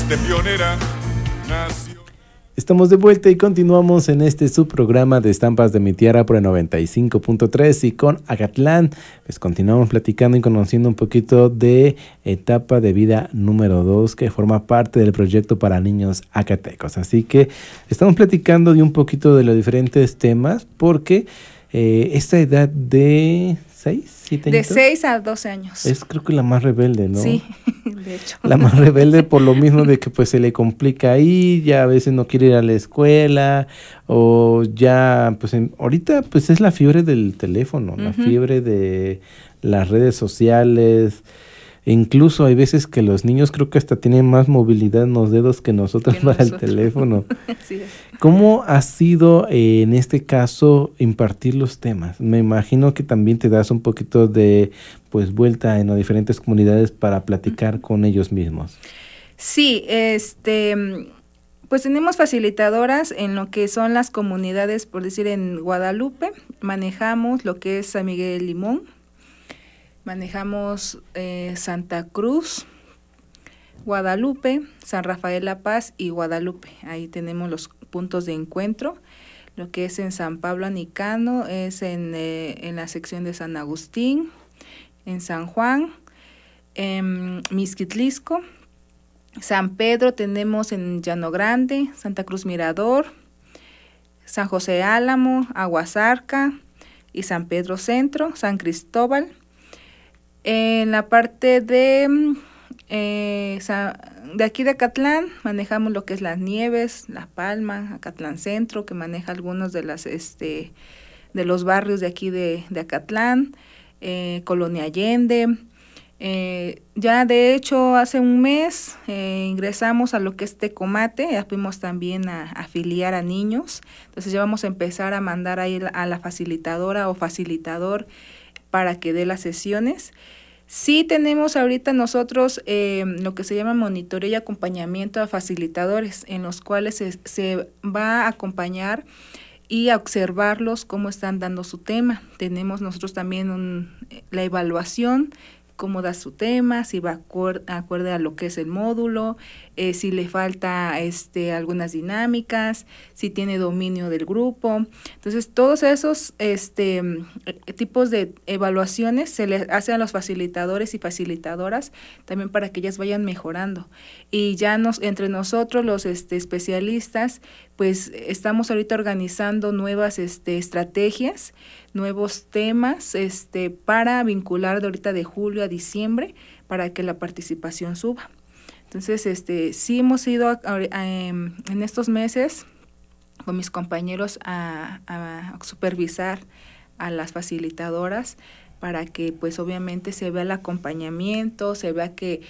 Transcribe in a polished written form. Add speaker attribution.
Speaker 1: de pionera nació.
Speaker 2: Estamos de vuelta y continuamos en este subprograma de Estampas de mi Tierra por el 95.3 y con Acatlán, pues continuamos platicando y conociendo un poquito de etapa de vida número 2 que forma parte del proyecto para niños acatecos. Así que estamos platicando de un poquito de los diferentes temas porque esta edad de 6, 7 años.
Speaker 3: De 6 a 12 años.
Speaker 2: Es creo que la más rebelde, ¿no?
Speaker 3: Sí, de hecho.
Speaker 2: La más rebelde por lo mismo de que pues se le complica ahí, ya a veces no quiere ir a la escuela o ya pues ahorita pues es la fiebre del teléfono, la fiebre de las redes sociales. Incluso hay veces que los niños creo que hasta tienen más movilidad en los dedos que nosotros para el teléfono.
Speaker 3: Así es.
Speaker 2: ¿Cómo ha sido en este caso impartir los temas? Me imagino que también te das un poquito de pues vuelta en las diferentes comunidades para platicar con ellos mismos.
Speaker 3: Sí, pues tenemos facilitadoras en lo que son las comunidades, por decir en Guadalupe, manejamos lo que es San Miguel de Limón, manejamos Santa Cruz, Guadalupe, San Rafael La Paz y Guadalupe. Ahí tenemos los puntos de encuentro. Lo que es en San Pablo Anicano es en la sección de San Agustín, en San Juan, en Mixquitlisco, San Pedro tenemos en Llano Grande, Santa Cruz Mirador, San José Álamo, Aguasarca y San Pedro Centro, San Cristóbal. En la parte de aquí de Acatlán manejamos lo que es Las Nieves, La Palma, Acatlán Centro, que maneja algunos de los barrios de aquí de Acatlán, Colonia Allende. Ya de hecho hace un mes ingresamos a lo que es Tecomate, ya fuimos también a afiliar a niños, entonces ya vamos a empezar a mandar ahí a la facilitadora o facilitador para que dé las sesiones. Sí tenemos ahorita nosotros lo que se llama monitoreo y acompañamiento a facilitadores, en los cuales se va a acompañar y a observarlos cómo están dando su tema. Tenemos nosotros también la evaluación, cómo da su tema, si va acorde a lo que es el módulo, si le falta algunas dinámicas, si tiene dominio del grupo. Entonces, todos esos tipos de evaluaciones se les hace a los facilitadores y facilitadoras también para que ellas vayan mejorando. Y ya entre nosotros, los especialistas, pues estamos ahorita organizando nuevas estrategias, nuevos temas para vincular de ahorita de julio a diciembre para que la participación suba. Entonces, sí hemos ido en estos meses con mis compañeros a supervisar a las facilitadoras para que pues obviamente se vea el acompañamiento, se vea que